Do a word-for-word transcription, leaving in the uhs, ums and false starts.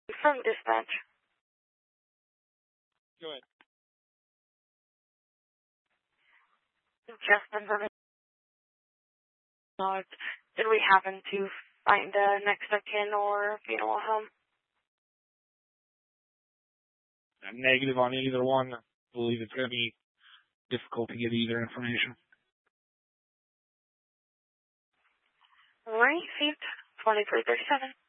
From dispatch. Go ahead. Just information. Did we happen to find a next of kin or funeral home? I'm negative on either one. I believe it's going to be difficult to get either information. Received twenty-three thirty-seven.